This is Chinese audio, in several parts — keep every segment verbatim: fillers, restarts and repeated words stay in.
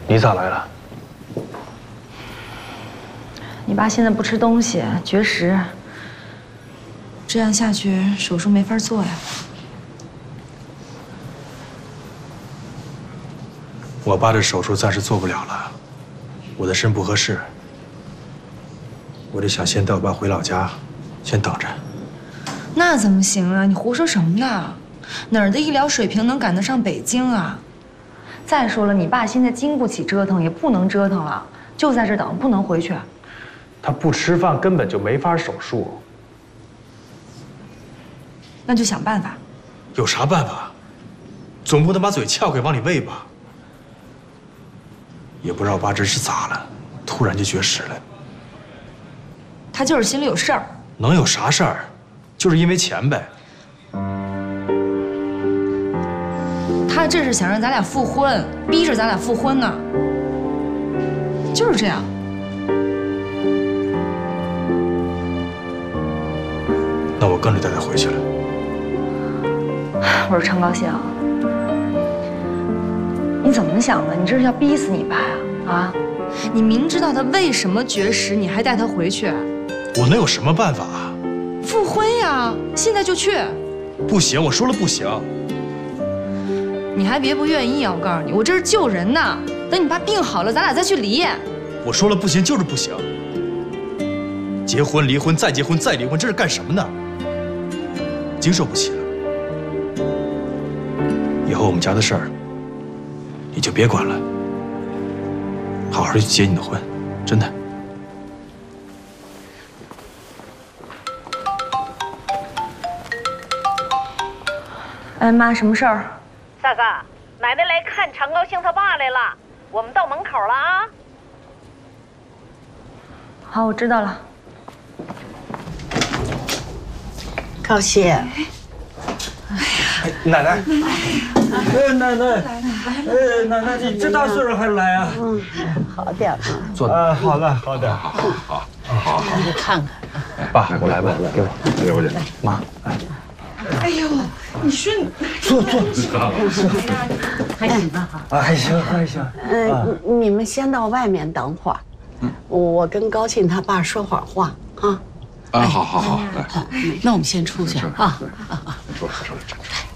你咋来了？ 你爸现在不吃东西，绝食，这样下去手术没法做呀。 我爸这手术暂时做不了了，我的肾不合适，我得想先带我爸回老家，先等着。 那怎么行啊？你胡说什么呢？哪儿的医疗水平能赶得上北京啊？再说了，你爸现在经不起折腾，也不能折腾了，就在这等，不能回去。 他不吃饭根本就没法手术。 那就想办法。 有啥办法？总不能把嘴撬开往里喂吧？也不知道我爸这是咋了，突然就绝食了。 他就是心里有事儿。 能有啥事儿？就是因为钱呗。 他这是想让咱俩复婚，逼着咱俩复婚呢。就是这样。 那我跟着带他回去了。 我说陈高兴，你怎么想的？你这是要逼死你爸呀？啊！你明知道他为什么绝食，你还带他回去？ 我能有什么办法啊？ 复婚呀！现在就去。 不行，我说了不行。 你还别不愿意啊！我告诉你，我这是救人呢。等你爸病好了，咱俩再去离。 我说了不行就是不行。结婚、离婚、再结婚、再离婚，这是干什么呢？经受不起了。以后我们家的事儿，你就别管了，好好的去结你的婚，真的。 哎妈，什么事儿？ 萨萨，奶奶来看常高兴他爸来了，我们到门口了啊。 好，我知道了。 高兴。哎呀，奶奶。哎，奶奶。哎，奶奶，你这大岁数还来啊？ 嗯，好点啊。 坐。啊，好了，好点。 好好好，好好。 你看看。 爸，我来吧，给我。 给我去。 妈。 哎呦，你说你坐坐。 还行吧？ 啊，还行还行。 嗯，你们先到外面等会儿。嗯，我跟高兴他爸说会儿话啊。 啊，好好好，来。 好，那我们先出去啊。啊啊！ 说说说。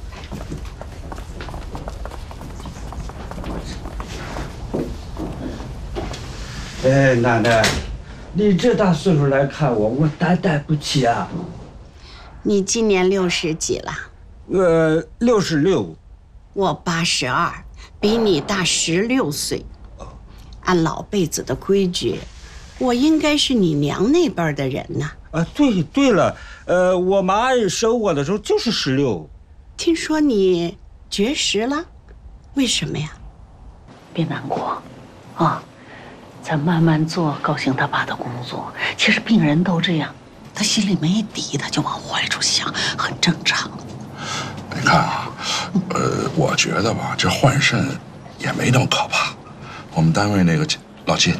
哎，奶奶，你这大岁数来看我，我担待不起啊。 你今年六十几了？ 呃，六十六。 我八十二，比你大十六岁。按老辈子的规矩，我应该是你娘那边的人呐。 啊，对对了，呃，我妈生我的时候就是十六。 听说你绝食了，为什么呀？ 别难过，啊，咱慢慢做高兴他爸的工作。其实病人都这样，他心里没底，他就往坏处想，很正常。 你看啊，呃，我觉得吧，这换肾也没那么可怕。我们单位那个老金